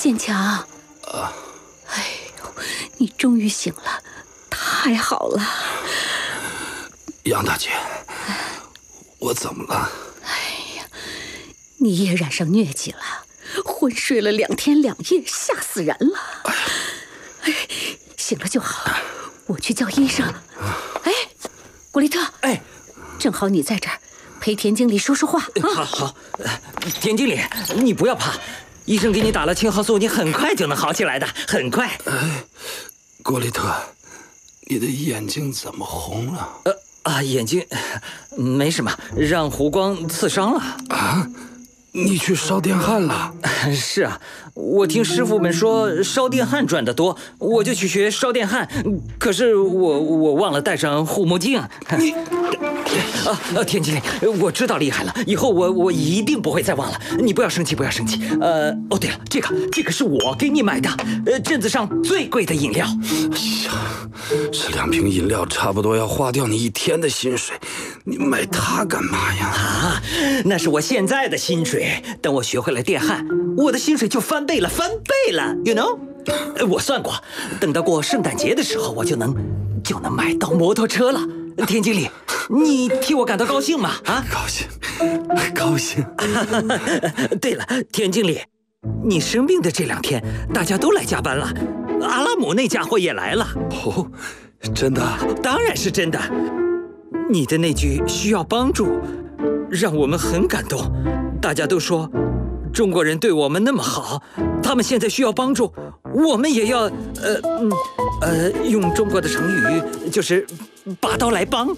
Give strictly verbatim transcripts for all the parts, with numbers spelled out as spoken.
建强。啊！哎呦，你终于醒了，太好了。 杨大姐，我怎么了？ 哎呀，你也染上疟疾了，昏睡了两天两夜，吓死人了。哎，醒了就好，我去叫医生。哎，古力特， 哎， 正好你在这儿，陪田经理说说话。啊、 好好，田经理，你不要怕，医生给你打了青蒿素，你很快就能好起来的，很快。 哎，古力特，你的眼睛怎么红了？ 呃啊，眼睛没什么，让湖光刺伤了。 啊？你去烧电焊了？ 是啊，我听师傅们说烧电焊赚得多，我就去学烧电焊。可是我我忘了带上护目镜。 你啊啊，田经理，我知道厉害了，以后我我一定不会再忘了。你不要生气，不要生气。呃，哦对了，这个这个是我给你买的，呃，镇子上最贵的饮料。 哎呀，这两瓶饮料差不多要花掉你一天的薪水，你买它干嘛呀？ 啊，那是我现在的薪水。等我学会了电焊，我的薪水就翻倍了，翻倍了 ，you know？ 我算过，等到过圣诞节的时候，我就能就能买到摩托车了。田经理，你替我感到高兴吗？啊， 高兴，高兴。 对了，田经理，你生病的这两天，大家都来加班了，阿拉姆那家伙也来了。 哦，真的？ 当然是真的。你的那句需要帮助，让我们很感动。大家都说中国人对我们那么好，他们现在需要帮助，我们也要呃嗯呃用中国的成语就是拔刀来帮。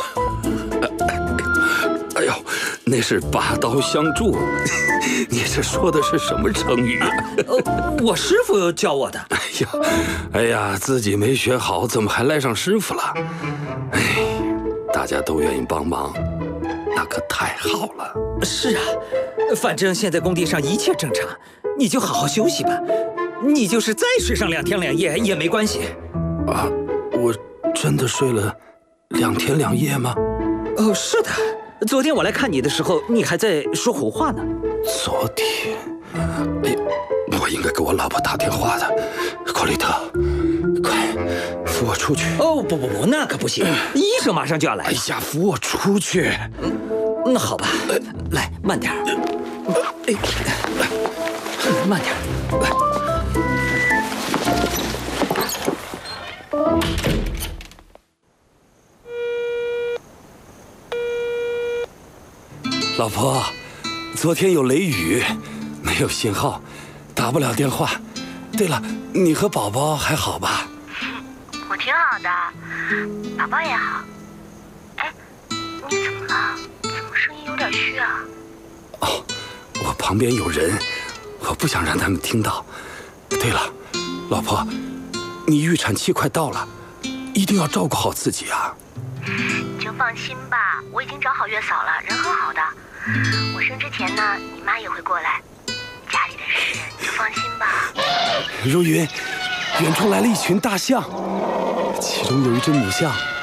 哎呦，那是拔刀相助。你这说的是什么成语啊？ 呃，我师傅教我的。 哎呀，哎呀，自己没学好，怎么还赖上师傅了？哎，大家都愿意帮忙，那可太好了。 是啊，反正现在工地上一切正常，你就好好休息吧。你就是再睡上两天两夜也没关系。 啊，我真的睡了两天两夜吗？ 哦，是的。昨天我来看你的时候，你还在说胡话呢。 昨天，哎，我应该给我老婆打电话的。库里特，快扶我出去！ 哦，不不不，那可不行，医生马上就要来。 哎呀，扶我出去！ 嗯，那好吧，来，慢点儿。哎，慢点儿，来。 老婆，昨天有雷雨，没有信号，打不了电话。对了，你和宝宝还好吧？ 我挺好的，宝宝也好。哎，你怎么了？怎么声音有点虚啊？ 哦，我旁边有人，我不想让他们听到。对了，老婆，你预产期快到了，一定要照顾好自己啊。 你就放心吧，我已经找好月嫂了，人很好的。我生之前呢，你妈也会过来。家里的事你就放心吧。 如云，远处来了一群大象，其中有一只母象